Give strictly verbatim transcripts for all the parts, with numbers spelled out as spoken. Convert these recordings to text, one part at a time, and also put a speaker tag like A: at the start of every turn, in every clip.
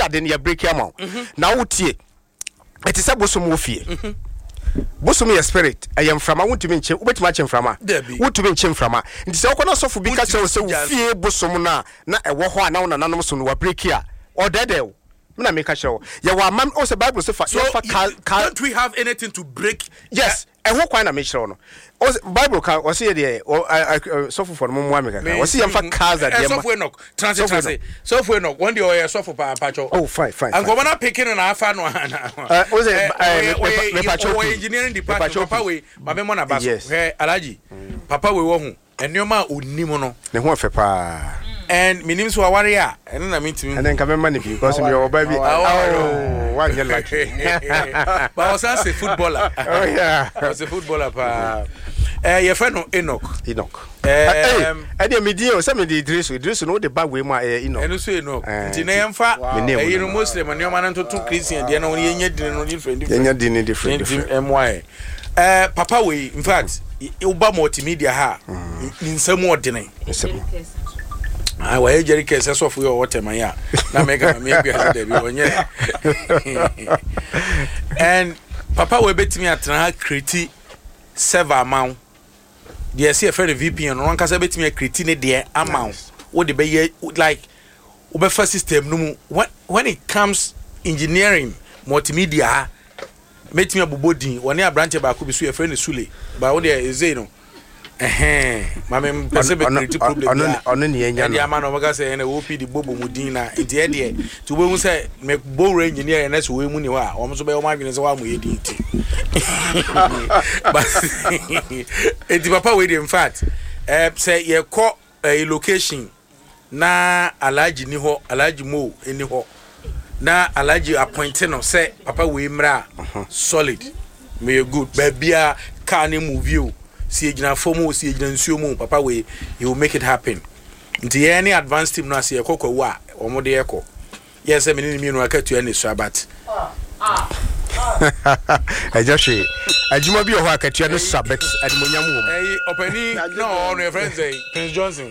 A: ade ne ya break am na wo tie eti se bosom wo fie bosom ye spirit ayem frama wontumi nche wobetima che frama wontumi nche frama nti se wokona sofo bi ka che wo se wo fie bosom na na ewo ho ana wona nanom so no wa break a o dede na make sure ya wa mam o se Bible say fa
B: don't we have anything to break?
A: Yes, e ho kwan na make sure no o Bible ka o say dey so for mo mo ameka ka o say am fa kaza dey
B: so for enoch transit transit so for enoch one day o so for pa pacho
A: oh fine fine
B: and go na picking na afa no
A: uh o say me pacho
B: engineering department papa we ma me mo na baso he alaji papa we wo hu enioma onimo no
A: ne ho afa pa
B: and minim so aware a eno na mitimi
A: and then come man because me oba bi oh one get like
B: but I was a footballer
A: oh yeah
B: I was a footballer pa eh your friend Enoch
A: Enoch eh eh dey me di o say me di Idris Idris no dey bag we ma Enoch
B: eno so Enoch nti na yemfa eh you Muslim and your man to Christian dey na won yenya din no different different
A: yenya din different
B: different M Y eh papa we in fact uba multimedia ha nsem odene
A: nsem
B: I wa Jerry case so for your water man ya na mega na me bia dey bi onye and papa we betimi atena create server amount dey see a friend V P N no nka say betimi create ne dey amount wo dey be like wo be first system no mu when it comes engineering multimedia betimi abobodin woni abranche ba ko bi so your friend Sule ba wo dey ezei no eh mama pese be create problem
A: ya ono ne yenya no
B: ya ma no mega say na O P di bobo mudin na enti e de to we mu say me bo engineer na so we mu ni wa o mo so be o ma dwene say wa mo yedi enti but enti papa we in fact eh say ye call a location na alaji ni ho alaji mo eni ho na alaji appoint no say papa we mra solid me good babia car ni movie o si ejina fomo si ejina nsuo mu papa we he will make it happen nti any advanced team no ase ekokọ wa omo de ekọ yes me ni mi no akatu ani so abat
A: I just say ajuma bi o ho akatu ani so abat adimonyam wo
B: eh opani no no your friend say Prince Johnson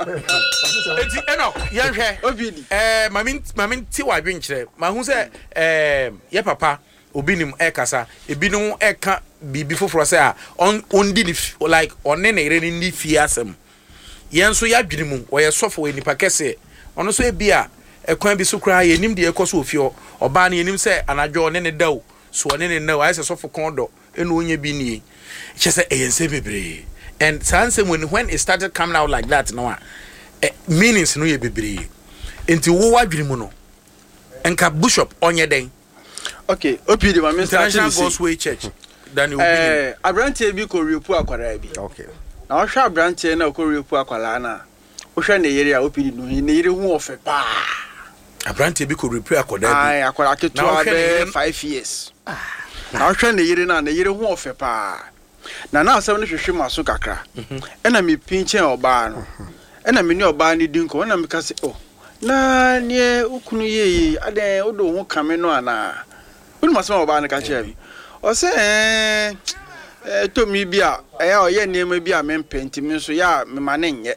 B: eti eno ye hwe
C: obidi
B: eh mami mami ti wa dwenkyere ma hu say eh ye papa obinim ekasa ebinom eka bibi foforo say a on di like onne na ire ni fie asem yenso ya dwirimu wo ye sofo we nipa kese ono so ebia ekwan bi so kra ye nim de ekoso ofio oba na yenim say anadwo ne ne daw so one ne na wa say sofo kondo eno onye bi nie che say eyense bebre and sansem when when it started coming out like that now eh, meanings no ye bebre enti wo wa dwirimu no enka bishop onye den.
C: Okay, O P D ma me start
B: International Gospel Church. Dan you
C: eh abrante bi ko repu akwara bi.
A: Okay.
C: Na wo hwa abrante na ko repu akwara na. Wo hwa na yere a O P D no ne yere hu ofe pa.
B: Abrante bi ko repu akwara bi.
C: Ai akwara keto be five years. Na wo hwa na yere na na yere hu ofe pa. Na na asem no hwehwe maso kakra. E na me pinche oba no. E na me ni oba ni dinko, na me ka se oh. Na nie ukunu ye ade odo hu kame no ana. Wonu masema oba na ka che o se eh eh to mi bia eh o ye niam bia me penti mi so ya me ma ne nye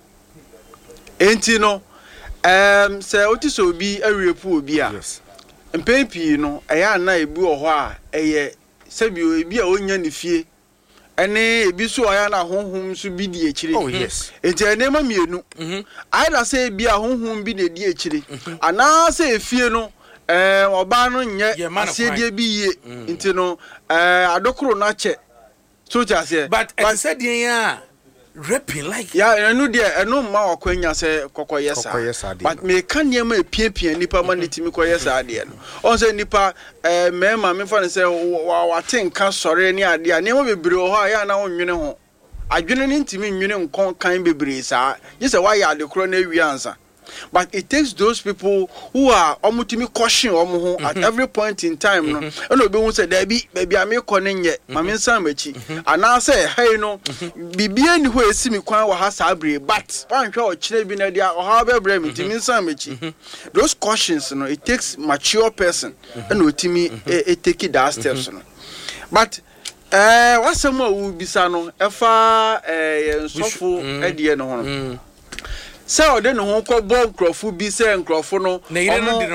C: enti no em se otiso obi awiepu obi a mpempi no eh ya na ebu oho a eh se bi obi a onya ne fie ene ebi so ya na honhom so bi di ekire
A: oh yes
C: enti enema mienu mhm aida se bi a honhom bi na di ekire ana se efie no eh oba no nye asiedie bi ye nti no eh adokoro na che so jase
B: but I said yeah rapping like
C: ya enu de enu ma wakwanya se kokoyesa but me kan niam epiepie nipa ma netimi koyesa ade no on se nipa eh mema me fa ne se waten kan sore ni ade a niam bebre ho ya na wonwene ho adwene ni ntimi nwene nkon kan bebre sa je se wa ya adekoro na wi ansa. But it takes those people who are omutimi caution omo at every point in time no and obi hu say baby baby am ko ne nye mame nsan machi ana say hey no bibie ni ho esimi kwan wa ha sabre but wan hwe o kire bi na dia o ha bebre mi timi nsan machi those cautions no it takes mature person and otimi e take that steps no but eh wasem a wo bisa no efa eh nsofo edie no ho no se ode no ho ko bo nkrofo bi se nkrofo no